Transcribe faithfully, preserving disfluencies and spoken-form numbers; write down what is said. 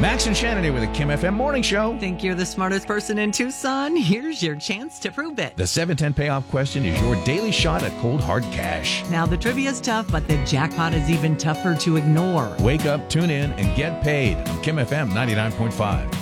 Max and Shannon here with a Kim F M morning show. Think you're the smartest person in Tucson? Here's your chance to prove it. The seven ten payoff question is your daily shot at cold hard cash. Now, the trivia's tough, but the jackpot is even tougher to ignore. Wake up, tune in, and get paid on Kim F M ninety-nine point five.